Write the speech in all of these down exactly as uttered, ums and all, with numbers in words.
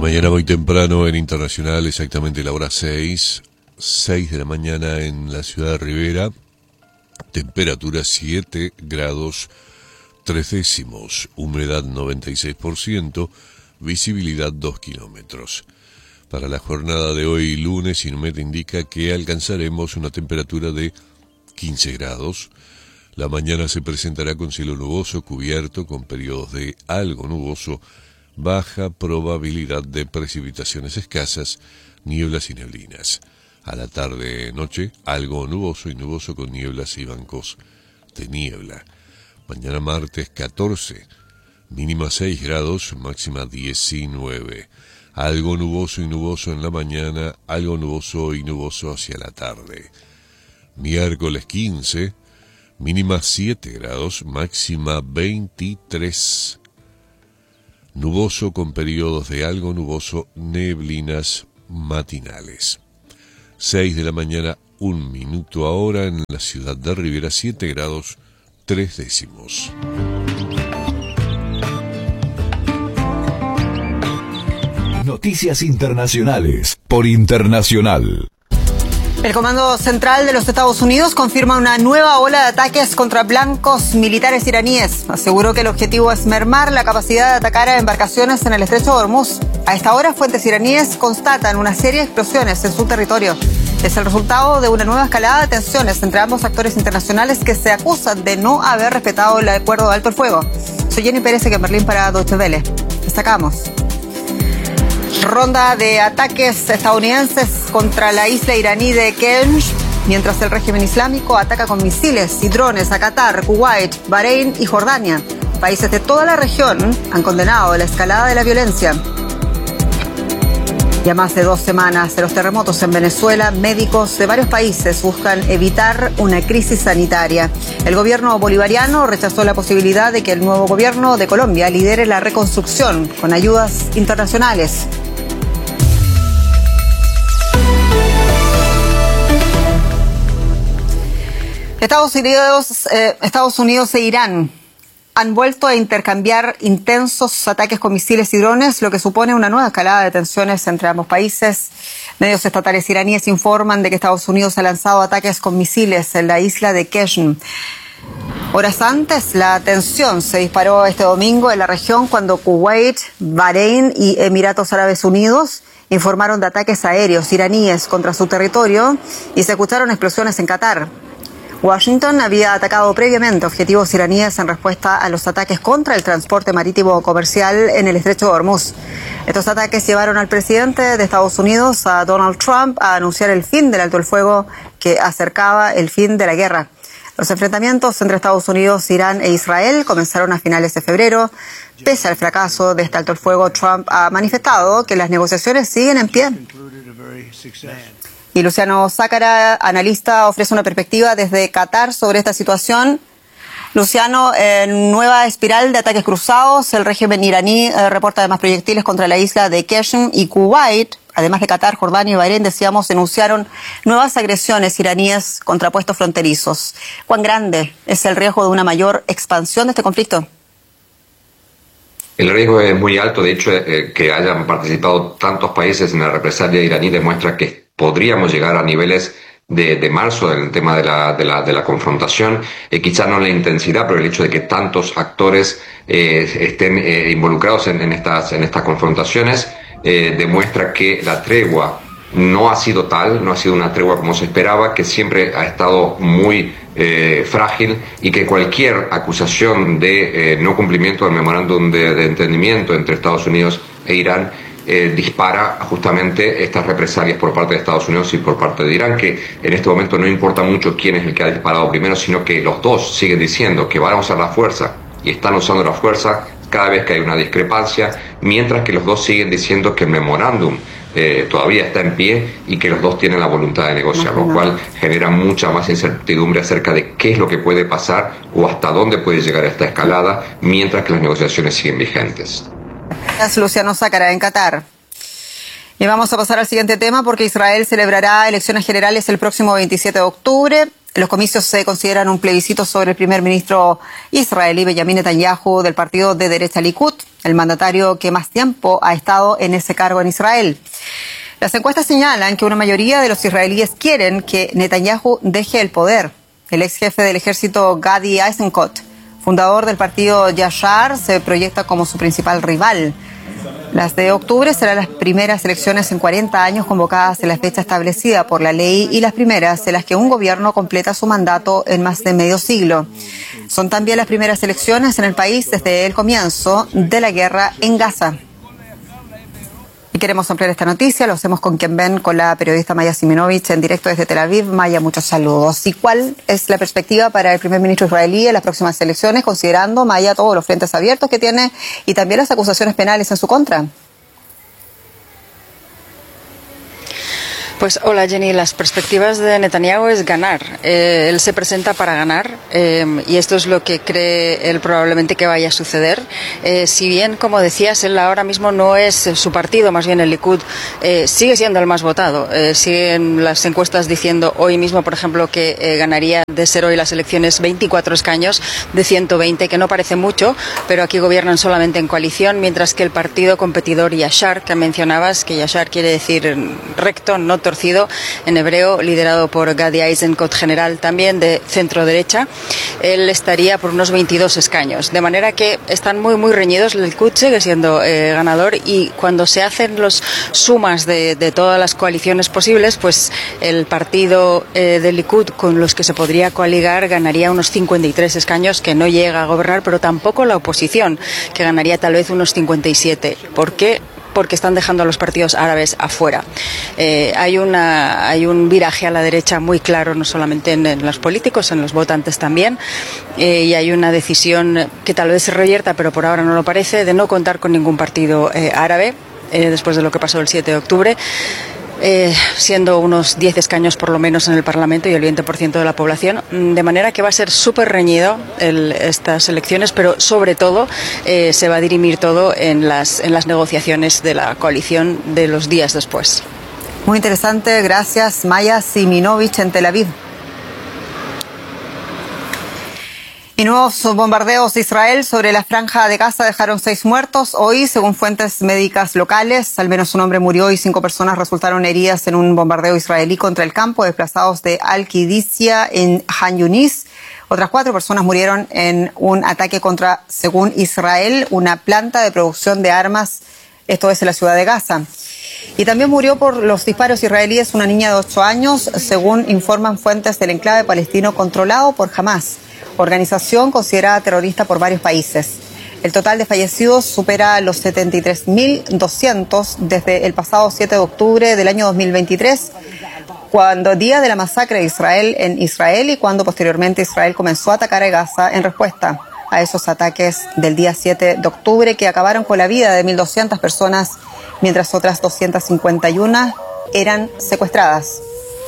mañana muy temprano en Internacional, exactamente la hora seis, seis de la mañana en la ciudad de Rivera, temperatura siete grados tres décimos, humedad noventa y seis por ciento, visibilidad dos kilómetros. Para la jornada de hoy lunes, Inumet indica que alcanzaremos una temperatura de quince grados. La mañana se presentará con cielo nuboso, cubierto, con periodos de algo nuboso, baja probabilidad de precipitaciones escasas, nieblas y neblinas. A la tarde-noche, algo nuboso y nuboso con nieblas y bancos de niebla. Mañana martes catorce, mínima seis grados, máxima diecinueve. Algo nuboso y nuboso en la mañana, algo nuboso y nuboso hacia la tarde. Miércoles quince, mínima siete grados, máxima veintitrés. Nuboso con periodos de algo nuboso, neblinas matinales. seis de la mañana, un minuto ahora en la ciudad de Rivera, siete grados, tres décimos. Noticias internacionales por Internacional. El Comando Central de los Estados Unidos confirma una nueva ola de ataques contra blancos militares iraníes. Aseguró que el objetivo es mermar la capacidad de atacar a embarcaciones en el estrecho de Hormuz. A esta hora, fuentes iraníes constatan una serie de explosiones en su territorio. Es el resultado de una nueva escalada de tensiones entre ambos actores internacionales que se acusan de no haber respetado el acuerdo de alto el fuego. Soy Jenny Pérez, en Berlín para Deutsche Welle. Destacamos. Ronda de ataques estadounidenses contra la isla iraní de Kenj, mientras el régimen islámico ataca con misiles y drones a Qatar, Kuwait, Bahrein y Jordania. Países de toda la región han condenado la escalada de la violencia. Ya más de dos semanas de los terremotos en Venezuela, médicos de varios países buscan evitar una crisis sanitaria. El gobierno bolivariano rechazó la posibilidad de que el nuevo gobierno de Colombia lidere la reconstrucción con ayudas internacionales. Estados Unidos, eh, Estados Unidos e Irán han vuelto a intercambiar intensos ataques con misiles y drones, lo que supone una nueva escalada de tensiones entre ambos países. Medios estatales iraníes informan de que Estados Unidos ha lanzado ataques con misiles en la isla de Qeshm. Horas antes, la tensión se disparó este domingo en la región cuando Kuwait, Bahrein y Emiratos Árabes Unidos informaron de ataques aéreos iraníes contra su territorio y se escucharon explosiones en Qatar. Washington había atacado previamente objetivos iraníes en respuesta a los ataques contra el transporte marítimo comercial en el estrecho de Hormuz. Estos ataques llevaron al presidente de Estados Unidos, a Donald Trump, a anunciar el fin del alto el fuego que acercaba el fin de la guerra. Los enfrentamientos entre Estados Unidos, Irán e Israel comenzaron a finales de febrero. Pese al fracaso de este alto el fuego, Trump ha manifestado que las negociaciones siguen en pie. Y Luciano Zácara, analista, ofrece una perspectiva desde Qatar sobre esta situación. Luciano, en nueva espiral de ataques cruzados, el régimen iraní eh, reporta además proyectiles contra la isla de Qeshm y Kuwait. Además de Qatar, Jordania y Bahrein, decíamos, denunciaron nuevas agresiones iraníes contra puestos fronterizos. ¿Cuán grande es el riesgo de una mayor expansión de este conflicto? El riesgo es muy alto. De hecho, eh, que hayan participado tantos países en la represalia iraní demuestra que podríamos llegar a niveles de, de marzo en el tema de la, de la, de la confrontación, eh, quizá no en la intensidad, pero el hecho de que tantos actores eh, estén eh, involucrados en, en, estas, en estas confrontaciones eh, demuestra que la tregua no ha sido tal, no ha sido una tregua como se esperaba, que siempre ha estado muy eh, frágil y que cualquier acusación de eh, no cumplimiento del memorándum de, de entendimiento entre Estados Unidos e Irán Eh, dispara justamente estas represalias por parte de Estados Unidos y por parte de Irán, que en este momento no importa mucho quién es el que ha disparado primero, sino que los dos siguen diciendo que van a usar la fuerza y están usando la fuerza cada vez que hay una discrepancia, mientras que los dos siguen diciendo que el memorándum eh, todavía está en pie y que los dos tienen la voluntad de negociar, lo cual genera mucha más incertidumbre acerca de qué es lo que puede pasar o hasta dónde puede llegar esta escalada, mientras que las negociaciones siguen vigentes. Gracias, Luciano Zácara, en Qatar. Y vamos a pasar al siguiente tema porque Israel celebrará elecciones generales el próximo veintisiete de octubre. Los comicios se consideran un plebiscito sobre el primer ministro israelí Benjamin Netanyahu del partido de derecha Likud, el mandatario que más tiempo ha estado en ese cargo en Israel. Las encuestas señalan que una mayoría de los israelíes quieren que Netanyahu deje el poder. El ex jefe del ejército Gadi Eisenkot, fundador del partido Yashar, se proyecta como su principal rival. Las de octubre serán las primeras elecciones en cuarenta años convocadas en la fecha establecida por la ley y las primeras en las que un gobierno completa su mandato en más de medio siglo. Son también las primeras elecciones en el país desde el comienzo de la guerra en Gaza. Y queremos ampliar esta noticia, lo hacemos con quien ven, con la periodista Maya Siminovich en directo desde Tel Aviv. Maya, muchos saludos. ¿Y cuál es la perspectiva para el primer ministro israelí en las próximas elecciones, considerando, Maya, todos los frentes abiertos que tiene y también las acusaciones penales en su contra? Pues hola Jenny, las perspectivas de Netanyahu es ganar. Eh, él se presenta para ganar eh, y esto es lo que cree él probablemente que vaya a suceder. Eh, si bien, como decías, él ahora mismo no es su partido, más bien el Likud, eh, sigue siendo el más votado. Eh, siguen las encuestas diciendo hoy mismo, por ejemplo, que eh, ganaría de ser hoy las elecciones veinticuatro escaños de ciento veinte, que no parece mucho, pero aquí gobiernan solamente en coalición, mientras que el partido competidor Yashar, que mencionabas, que Yashar quiere decir recto, no torcido, en hebreo, liderado por Gadi Eisenkot, general también de centro derecha, él estaría por unos veintidós escaños, de manera que están muy muy reñidos. El Likud sigue siendo eh, ganador, y cuando se hacen los sumas de, de todas las coaliciones posibles, pues el partido eh, del Likud con los que se podría coaligar ganaría unos cincuenta y tres escaños, que no llega a gobernar, pero tampoco la oposición, que ganaría tal vez unos cincuenta y siete. ¿Por qué? Porque están dejando a los partidos árabes afuera. Eh, hay una hay un viraje a la derecha muy claro, no solamente en, en los políticos, en los votantes también, eh, y hay una decisión que tal vez se revierta, pero por ahora no lo parece, de no contar con ningún partido eh, árabe, eh, después de lo que pasó el siete de octubre. Eh, siendo unos diez escaños por lo menos en el Parlamento y el veinte por ciento de la población, de manera que va a ser súper reñido el, estas elecciones, pero sobre todo eh, se va a dirimir todo en las, en las negociaciones de la coalición de los días después. Muy interesante, gracias Maya Siminovich en Tel Aviv. Y nuevos bombardeos de Israel sobre la franja de Gaza dejaron seis muertos. Hoy, según fuentes médicas locales, al menos un hombre murió y cinco personas resultaron heridas en un bombardeo israelí contra el campo de desplazados de Al-Qidisiyah en Han Yunis. Otras cuatro personas murieron en un ataque contra, según Israel, una planta de producción de armas, esto es en la ciudad de Gaza. Y también murió por los disparos israelíes una niña de ocho años, según informan fuentes del enclave palestino controlado por Hamas, organización considerada terrorista por varios países. El total de fallecidos supera los setenta y tres mil doscientos desde el pasado siete de octubre del año dos mil veintitrés, cuando día de la masacre de Israel en Israel y cuando posteriormente Israel comenzó a atacar a Gaza en respuesta a esos ataques del día siete de octubre que acabaron con la vida de mil doscientas personas, mientras otras doscientas cincuenta y una eran secuestradas.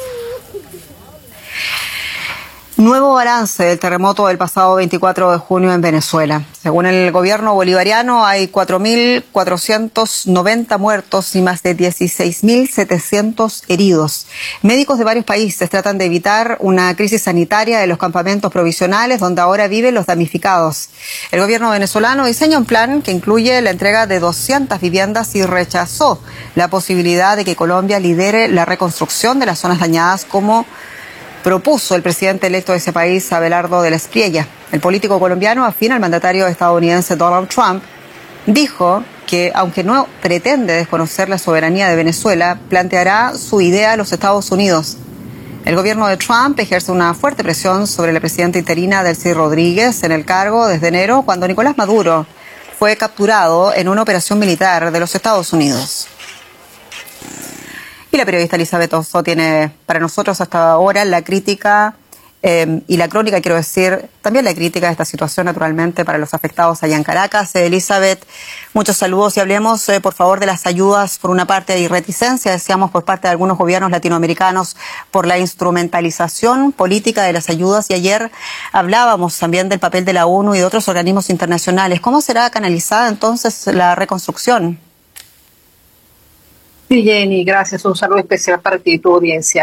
Nuevo balance del terremoto del pasado veinticuatro de junio en Venezuela. Según el gobierno bolivariano, hay cuatro mil cuatrocientos noventa muertos y más de dieciséis mil setecientos heridos. Médicos de varios países tratan de evitar una crisis sanitaria de los campamentos provisionales donde ahora viven los damnificados. El gobierno venezolano diseña un plan que incluye la entrega de doscientas viviendas y rechazó la posibilidad de que Colombia lidere la reconstrucción de las zonas dañadas, como propuso el presidente electo de ese país, Abelardo de la Espriella. El político colombiano, afín al mandatario estadounidense Donald Trump, dijo que, aunque no pretende desconocer la soberanía de Venezuela, planteará su idea a los Estados Unidos. El gobierno de Trump ejerce una fuerte presión sobre la presidenta interina Delcy Rodríguez en el cargo desde enero, cuando Nicolás Maduro fue capturado en una operación militar de los Estados Unidos. Y la periodista Elizabeth Oso tiene para nosotros hasta ahora la crítica eh, y la crónica, quiero decir, también la crítica de esta situación, naturalmente, para los afectados allá en Caracas. Eh, Elizabeth, muchos saludos y hablemos, eh, por favor, de las ayudas. Por una parte hay reticencia, decíamos, por parte de algunos gobiernos latinoamericanos por la instrumentalización política de las ayudas, y ayer hablábamos también del papel de la ONU y de otros organismos internacionales. ¿Cómo será canalizada entonces la reconstrucción? Sí, Jenny, gracias. Un saludo especial para ti y tu audiencia.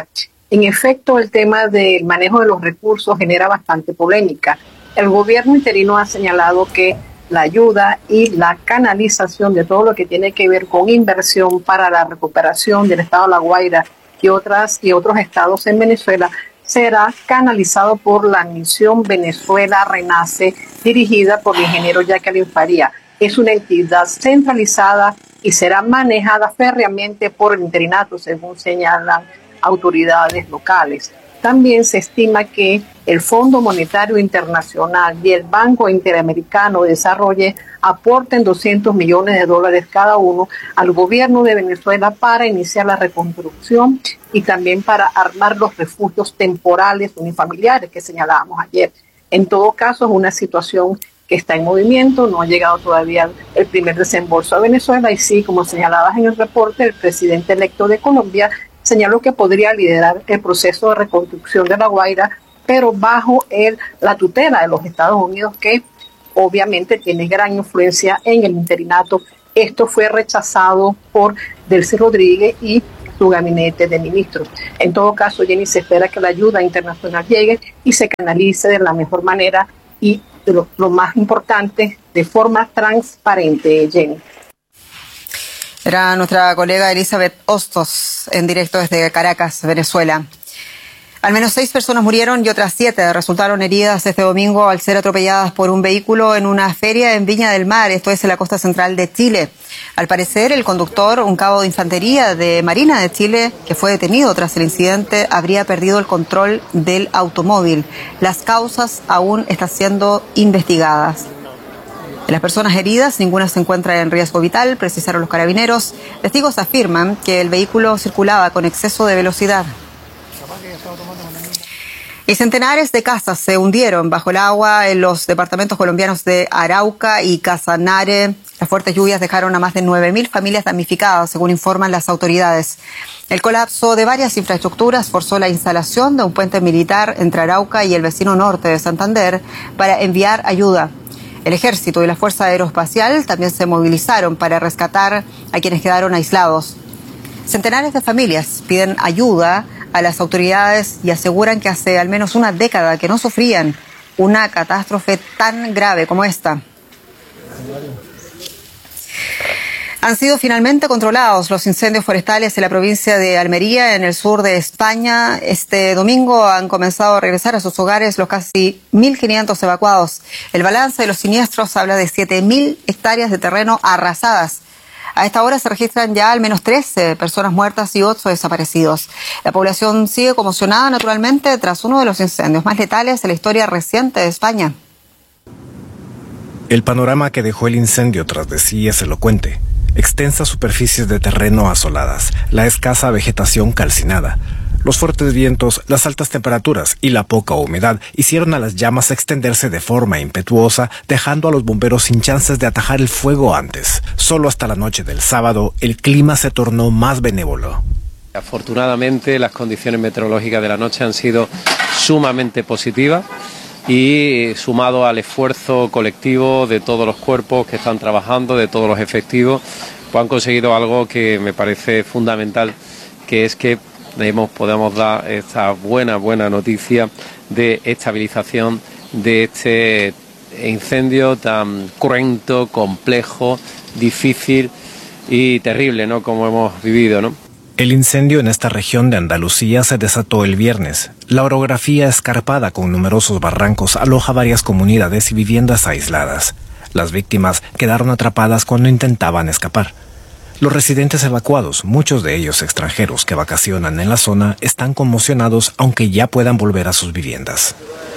En efecto, el tema del manejo de los recursos genera bastante polémica. El gobierno interino ha señalado que la ayuda y la canalización de todo lo que tiene que ver con inversión para la recuperación del estado de La Guaira y, otras, y otros estados en Venezuela será canalizado por la misión Venezuela Renace, dirigida por el ingeniero Jacqueline Faría. Es una entidad centralizada y será manejada férreamente por el interinato, según señalan autoridades locales. También se estima que el Fondo Monetario Internacional y el Banco Interamericano de Desarrollo aporten doscientos millones de dólares cada uno al gobierno de Venezuela para iniciar la reconstrucción y también para armar los refugios temporales unifamiliares que señalábamos ayer. En todo caso, es una situación que está en movimiento, no ha llegado todavía el primer desembolso a Venezuela y sí, como señalabas en el reporte, el presidente electo de Colombia señaló que podría liderar el proceso de reconstrucción de La Guaira, pero bajo el, la tutela de los Estados Unidos, que obviamente tiene gran influencia en el interinato. Esto fue rechazado por Delcy Rodríguez y su gabinete de ministros. En todo caso, Jenny, se espera que la ayuda internacional llegue y se canalice de la mejor manera y, de lo, lo más importante, de forma transparente, Jenny. Era nuestra colega Elizabeth Hostos, en directo desde Caracas, Venezuela. Al menos seis personas murieron y otras siete resultaron heridas este domingo al ser atropelladas por un vehículo en una feria en Viña del Mar, esto es en la costa central de Chile. Al parecer, el conductor, un cabo de infantería de Marina de Chile, que fue detenido tras el incidente, habría perdido el control del automóvil. Las causas aún están siendo investigadas. De las personas heridas, ninguna se encuentra en riesgo vital, precisaron los carabineros. Testigos afirman que el vehículo circulaba con exceso de velocidad. Y centenares de casas se hundieron bajo el agua en los departamentos colombianos de Arauca y Casanare. Las fuertes lluvias dejaron a más de nueve mil familias damnificadas, según informan las autoridades. El colapso de varias infraestructuras forzó la instalación de un puente militar entre Arauca y el vecino norte de Santander para enviar ayuda. El Ejército y la Fuerza Aeroespacial también se movilizaron para rescatar a quienes quedaron aislados. Centenares de familias piden ayuda a las autoridades y aseguran que hace al menos una década que no sufrían una catástrofe tan grave como esta. Han sido finalmente controlados los incendios forestales en la provincia de Almería, en el sur de España. Este domingo han comenzado a regresar a sus hogares los casi mil quinientos evacuados. El balance de los siniestros habla de siete mil hectáreas de terreno arrasadas. A esta hora se registran ya al menos trece personas muertas y ocho desaparecidos. La población sigue conmocionada naturalmente tras uno de los incendios más letales de la historia reciente de España. El panorama que dejó el incendio tras de sí es elocuente. Extensas superficies de terreno asoladas, la escasa vegetación calcinada. Los fuertes vientos, las altas temperaturas y la poca humedad hicieron a las llamas extenderse de forma impetuosa, dejando a los bomberos sin chances de atajar el fuego antes. Solo hasta la noche del sábado, el clima se tornó más benévolo. Afortunadamente, las condiciones meteorológicas de la noche han sido sumamente positivas y sumado al esfuerzo colectivo de todos los cuerpos que están trabajando, de todos los efectivos, pues han conseguido algo que me parece fundamental, que es que Debemos, podemos dar esta buena, buena noticia de estabilización de este incendio tan cruento, complejo, difícil y terrible, ¿no?, como hemos vivido, ¿no? El incendio en esta región de Andalucía se desató el viernes. La orografía escarpada con numerosos barrancos aloja varias comunidades y viviendas aisladas. Las víctimas quedaron atrapadas cuando intentaban escapar. Los residentes evacuados, muchos de ellos extranjeros que vacacionan en la zona, están conmocionados aunque ya puedan volver a sus viviendas.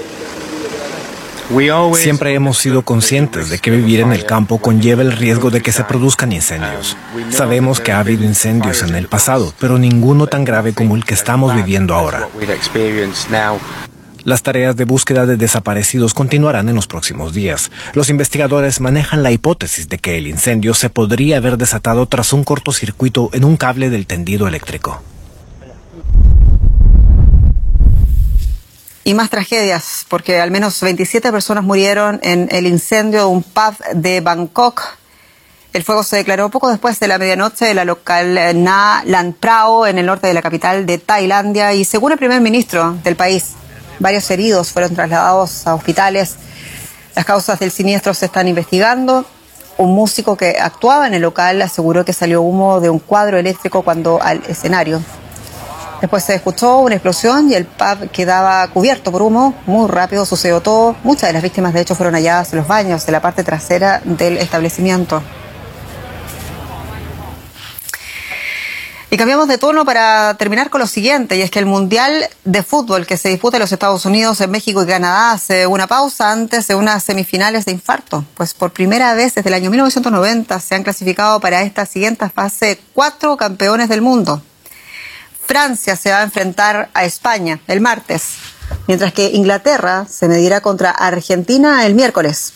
Siempre hemos sido conscientes de que vivir en el campo conlleva el riesgo de que se produzcan incendios. Sabemos que ha habido incendios en el pasado, pero ninguno tan grave como el que estamos viviendo ahora. Las tareas de búsqueda de desaparecidos continuarán en los próximos días. Los investigadores manejan la hipótesis de que el incendio se podría haber desatado tras un cortocircuito en un cable del tendido eléctrico. Y más tragedias, porque al menos veintisiete personas murieron en el incendio de un pub de Bangkok. El fuego se declaró poco después de la medianoche en la local Na Lan Prao, en el norte de la capital de Tailandia, y según el primer ministro del país, varios heridos fueron trasladados a hospitales. Las causas del siniestro se están investigando. Un músico que actuaba en el local aseguró que salió humo de un cuadro eléctrico cuando al escenario. Después se escuchó una explosión y el pub quedaba cubierto por humo. Muy rápido sucedió todo. Muchas de las víctimas, de hecho, fueron halladas en los baños de la parte trasera del establecimiento. Y cambiamos de tono para terminar con lo siguiente, y es que el Mundial de Fútbol que se disputa en los Estados Unidos, en México y Canadá hace una pausa antes de unas semifinales de infarto, pues por primera vez desde el año mil novecientos noventa se han clasificado para esta siguiente fase cuatro campeones del mundo. Francia se va a enfrentar a España el martes, mientras que Inglaterra se medirá contra Argentina el miércoles.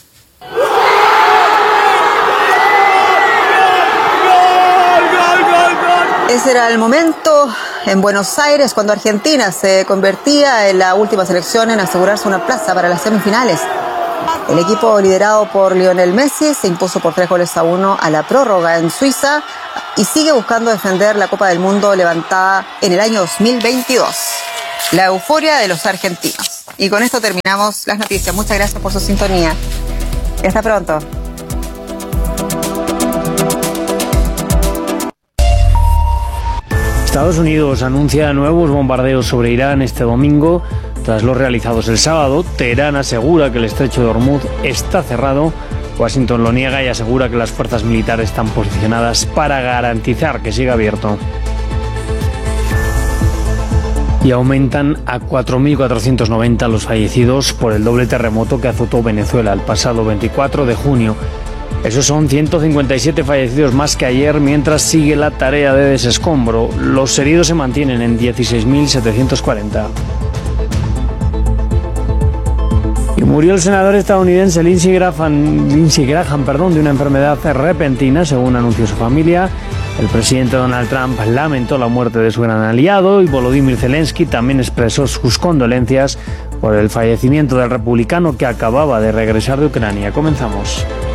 Ese era el momento en Buenos Aires cuando Argentina se convertía en la última selección en asegurarse una plaza para las semifinales. El equipo liderado por Lionel Messi se impuso por tres goles a uno a la prórroga en Suiza y sigue buscando defender la Copa del Mundo levantada en el año dos mil veintidós. La euforia de los argentinos. Y con esto terminamos las noticias. Muchas gracias por su sintonía. Y hasta pronto. Estados Unidos anuncia nuevos bombardeos sobre Irán este domingo. Tras los realizados el sábado, Teherán asegura que el estrecho de Hormuz está cerrado. Washington lo niega y asegura que las fuerzas militares están posicionadas para garantizar que siga abierto. Y aumentan a cuatro mil cuatrocientos noventa los fallecidos por el doble terremoto que azotó Venezuela el pasado veinticuatro de junio. Esos son ciento cincuenta y siete fallecidos más que ayer, mientras sigue la tarea de desescombro. Los heridos se mantienen en dieciséis mil setecientos cuarenta. Y murió el senador estadounidense Lindsey Graham, Lindsey Graham perdón, de una enfermedad repentina, según anunció su familia. El presidente Donald Trump lamentó la muerte de su gran aliado y Volodymyr Zelensky también expresó sus condolencias por el fallecimiento del republicano que acababa de regresar de Ucrania. Comenzamos.